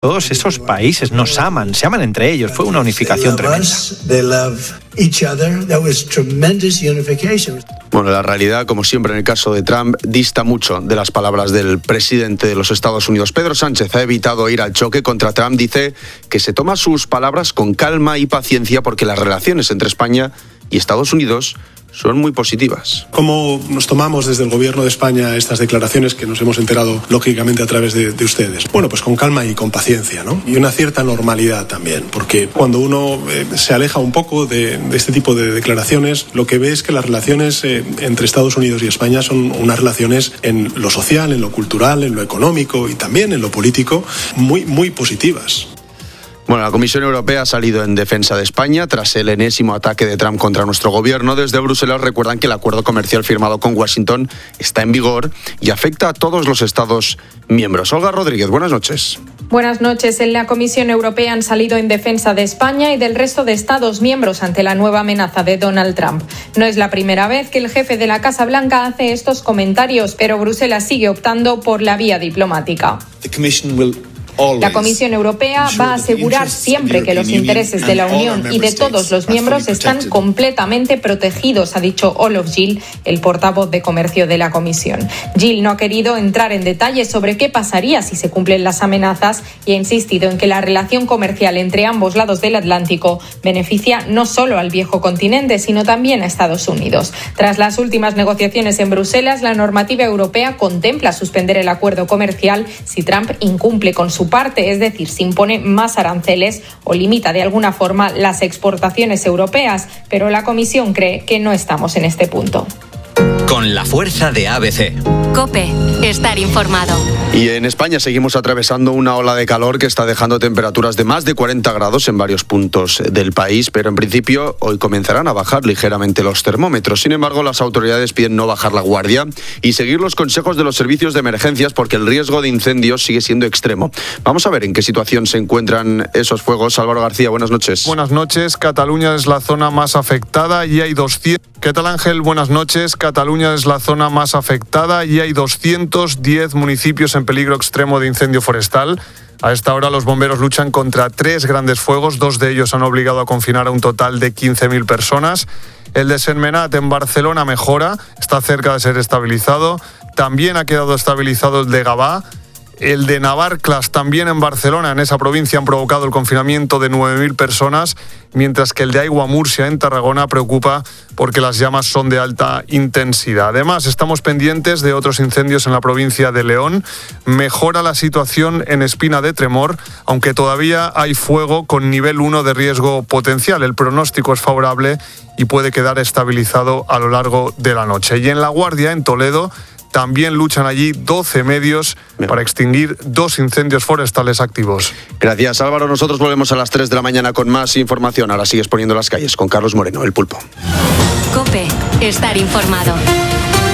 Todos esos países nos aman, se aman entre ellos. Fue una unificación tremenda. Bueno, la realidad, como siempre en el caso de Trump, dista mucho de las palabras del presidente de los Estados Unidos. Pedro Sánchez ha evitado ir al choque contra Trump. Dice que se toma sus palabras con calma y paciencia porque las relaciones entre España y Estados Unidos son muy positivas. ¿Cómo nos tomamos desde el Gobierno de España estas declaraciones que nos hemos enterado lógicamente a través de ustedes? Bueno, pues con calma y con paciencia, ¿no? Y una cierta normalidad también, porque cuando uno se aleja un poco de este tipo de declaraciones, lo que ve es que las relaciones entre Estados Unidos y España son unas relaciones en lo social, en lo cultural, en lo económico y también en lo político muy, muy positivas. Bueno, la Comisión Europea ha salido en defensa de España tras el enésimo ataque de Trump contra nuestro gobierno. Desde Bruselas recuerdan que el acuerdo comercial firmado con Washington está en vigor y afecta a todos los Estados miembros. Olga Rodríguez, buenas noches. Buenas noches. En la Comisión Europea han salido en defensa de España y del resto de Estados miembros ante la nueva amenaza de Donald Trump. No es la primera vez que el jefe de la Casa Blanca hace estos comentarios, pero Bruselas sigue optando por la vía diplomática. La Comisión Europea va a asegurar siempre que los intereses de la Unión y de todos los miembros están completamente protegidos, ha dicho Olof Gil, el portavoz de Comercio de la Comisión. Gil no ha querido entrar en detalles sobre qué pasaría si se cumplen las amenazas y ha insistido en que la relación comercial entre ambos lados del Atlántico beneficia no solo al viejo continente, sino también a Estados Unidos. Tras las últimas negociaciones en Bruselas, la normativa europea contempla suspender el acuerdo comercial si Trump incumple con su parte, es decir, si impone más aranceles o limita de alguna forma las exportaciones europeas, pero la Comisión cree que no estamos en este punto. Con la fuerza de ABC. COPE, estar informado. Y en España seguimos atravesando una ola de calor que está dejando temperaturas de más de 40 grados en varios puntos del país, pero en principio hoy comenzarán a bajar ligeramente los termómetros. Sin embargo, las autoridades piden no bajar la guardia y seguir los consejos de los servicios de emergencias porque el riesgo de incendios sigue siendo extremo. Vamos a ver en qué situación se encuentran esos fuegos. Álvaro García, buenas noches. Buenas noches. Cataluña es la zona más afectada y hay 200... ¿Qué tal, Ángel? Buenas noches. Cataluña es la zona más afectada y hay 210 municipios en peligro extremo de incendio forestal. A esta hora los bomberos luchan contra 3 grandes fuegos, 2 de ellos han obligado a confinar a un total de 15.000 personas. El de Sentmenat en Barcelona mejora, está cerca de ser estabilizado. También ha quedado estabilizado el de Gavà. El de Navarcles, también en Barcelona, en esa provincia, han provocado el confinamiento de 9.000 personas, mientras que el de Aiguamurcia, en Tarragona, preocupa porque las llamas son de alta intensidad. Además, estamos pendientes de otros incendios en la provincia de León. Mejora la situación en Espina de Tremor, aunque todavía hay fuego con nivel 1 de riesgo potencial. El pronóstico es favorable y puede quedar estabilizado a lo largo de la noche. Y en La Guardia, en Toledo, también luchan allí 12 medios para extinguir 2 incendios forestales activos. Gracias, Álvaro. Nosotros volvemos a las 3 de la mañana con más información. Ahora sigues poniendo las calles con Carlos Moreno, El Pulpo. COPE, estar informado.